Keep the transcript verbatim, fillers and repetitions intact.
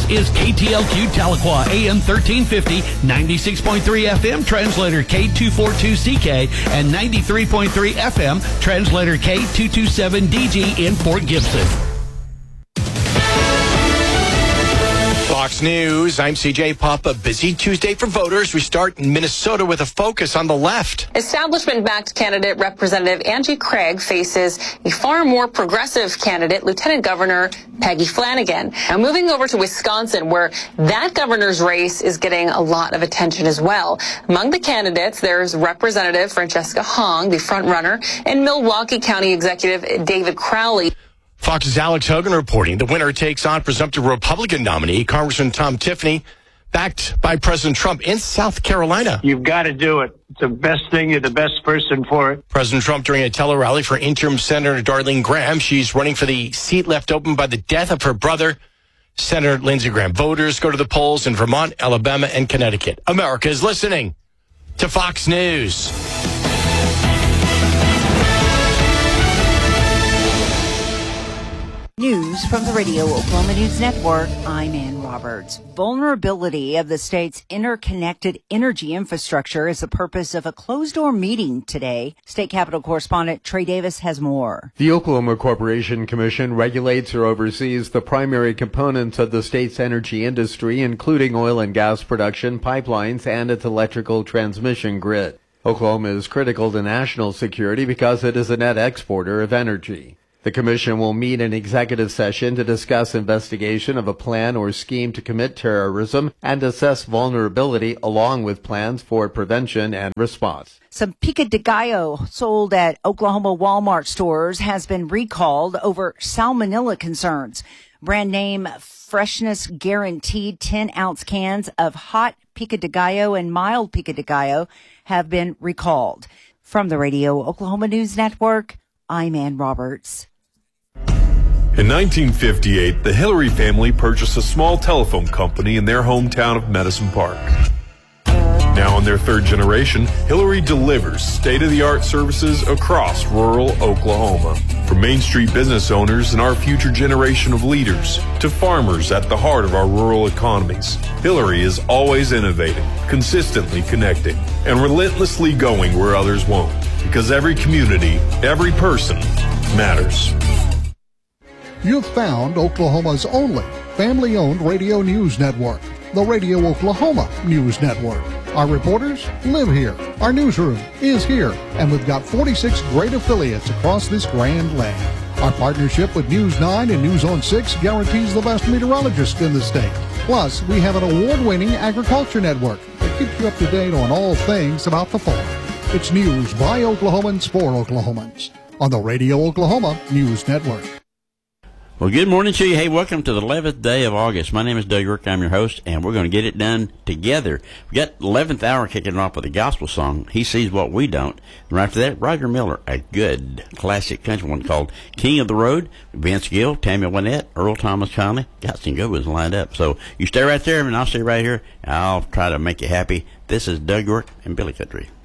is K T L Q Tahlequah, A M thirteen fifty, ninety-six point three F M, translator K two forty-two C K, and ninety-three point three F M, translator K two twenty-seven D G in Fort Gibson. Fox News, I'm C J Papa. Busy Tuesday for voters. We start in Minnesota with a focus on the left. Establishment-backed candidate Representative Angie Craig faces a far more progressive candidate, Lieutenant Governor Peggy Flanagan. Now moving over to Wisconsin, where that governor's race is getting a lot of attention as well. Among the candidates, there's Representative Francesca Hong, the front-runner, and Milwaukee County Executive David Crowley. Fox's Alex Hogan reporting the winner takes on presumptive Republican nominee, Congressman Tom Tiffany, backed by President Trump in South Carolina. You've got to do it. It's the best thing. You're the best person for it. President Trump during a tele-rally for interim Senator Darlene Graham. She's running for the seat left open by the death of her brother, Senator Lindsey Graham. Voters go to the polls in Vermont, Alabama, and Connecticut. America is listening to Fox News. News from the Radio Oklahoma News Network. I'm Ann Roberts. Vulnerability of the state's interconnected energy infrastructure is the purpose of a closed-door meeting today. State Capitol correspondent Trey Davis has more. The Oklahoma Corporation Commission regulates or oversees the primary components of the state's energy industry, including oil and gas production, pipelines, and its electrical transmission grid. Oklahoma is critical to national security because it is a net exporter of energy. The commission will meet in executive session to discuss investigation of a plan or scheme to commit terrorism and assess vulnerability along with plans for prevention and response. Some pico de gallo sold at Oklahoma Walmart stores has been recalled over salmonella concerns. Brand name freshness guaranteed ten ounce cans of hot pico de gallo and mild pico de gallo have been recalled. From the Radio Oklahoma News Network, I'm Ann Roberts. In nineteen fifty-eight, the Hillary family purchased a small telephone company in their hometown of Medicine Park. Now in their third generation, Hillary delivers state-of-the-art services across rural Oklahoma. From Main Street business owners and our future generation of leaders to farmers at the heart of our rural economies, Hillary is always innovating, consistently connecting, and relentlessly going where others won't. Because every community, every person matters. You've found Oklahoma's only family-owned radio news network, the Radio Oklahoma News Network. Our reporters live here. Our newsroom is here. And we've got forty-six great affiliates across this grand land. Our partnership with News nine and News on six guarantees the best meteorologists in the state. Plus, we have an award-winning agriculture network that keeps you up to date on all things about the farm. It's news by Oklahomans for Oklahomans on the Radio Oklahoma News Network. Well, good morning to you. Hey, welcome to the eleventh day of August. My name is Doug York. I'm your host, and we're going to get it done together. We got eleventh hour kicking off with a gospel song, He Sees What We Don't. And right after that, Roger Miller, a good classic country one called King of the Road. Vince Gill, Tammy Wynette, Earl Thomas Conley. Got some good ones lined up. So you stay right there, and I'll stay right here. I'll try to make you happy. This is Doug York and Billy Country.